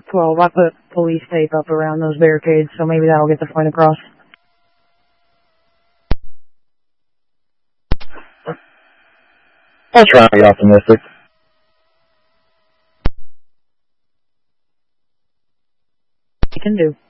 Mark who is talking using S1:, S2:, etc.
S1: 12. I put police tape up around those barricades, so maybe that'll get the point across.
S2: I'll try and be optimistic.
S1: You can do.